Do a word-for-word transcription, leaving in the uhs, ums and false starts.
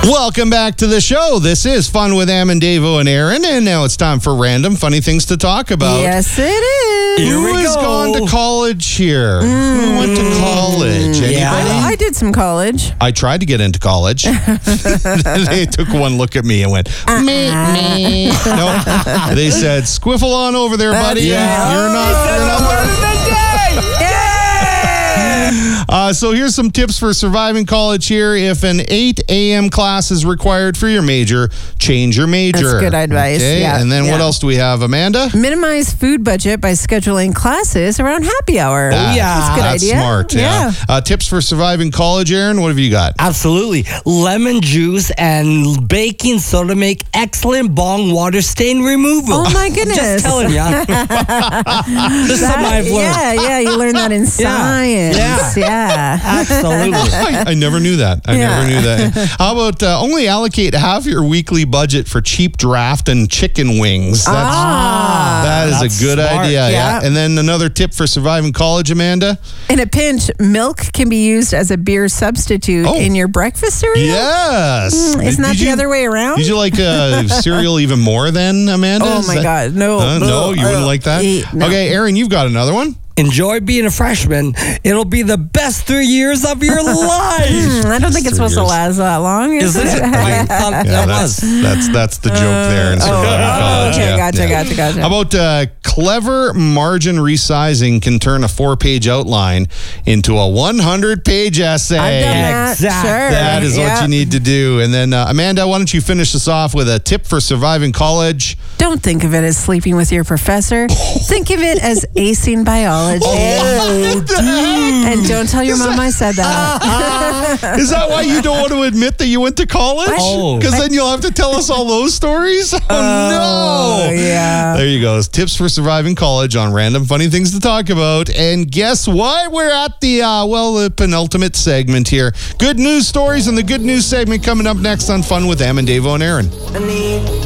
Welcome back to the show. This is Fun with Amandavo and Aaron, and now it's time for random funny things to talk about. Yes, it is. Here Who has go. gone to college here? Mm. Who went to college? Anybody? Yeah. I, I did some college. I tried to get into college. They took one look at me and went, uh-uh. me, me. No, they said, squiffle on over there, buddy. Yeah. You're not. You're not part of the day. Uh, so here's some tips for surviving college here. If an eight a.m. class is required for your major, change your major. That's good advice. Okay? Yeah. And then yeah. what else do we have, Amanda? Minimize food budget by scheduling classes around happy hour. That, oh, yeah. That's a good That's idea. smart. Yeah. yeah. Uh, tips for surviving college, Aaron? What have you got? Absolutely. Lemon juice and baking soda make excellent bong water stain removal. Oh, my goodness. Just telling you. This is something I've learned. Yeah, yeah. You learned that in science. Yeah. yeah. Absolutely. I, I never knew that. I yeah. never knew that. How about uh, only allocate half your weekly budget for cheap draft and chicken wings? That's, ah, that is that's a good smart. idea. Yeah. yeah. And then another tip for surviving college, Amanda? In a pinch, milk can be used as a beer substitute oh. in your breakfast cereal. Yes. Mm, isn't that did the you, other way around? Did you like uh, cereal even more then, Amanda? Oh, Is my that, God. No. Uh, no, you wouldn't uh, like that? Eat, no. Okay, Aaron, you've got another one. Enjoy being a freshman. It'll be the best three years of your life. Hmm, I don't think it's supposed years. to last that long. Is, Is it? I thought Yeah, that that's, was. that's that's the joke there in surviving oh, college. okay, yeah, gotcha, yeah. gotcha, gotcha. How about uh, clever margin resizing can turn a four-page outline into a one hundred page essay. I've done that. Exactly. Sure. That is yeah. what you need to do. And then, uh, Amanda, why don't you finish us off with a tip for surviving college? Don't think of it as sleeping with your professor. Think of it as acing biology. Oh, dude. And don't tell your Is mom that- I said that. Is that why you don't want to admit that you went to college? Oh. Because then you'll have to tell us all those stories? Oh, Oh, no. yeah. There you go. Tips for surviving college on random funny things to talk about. And guess what? We're at the, uh, well, the penultimate segment here. Good news stories and the good news segment coming up next on Fun with Amandavo and Aaron.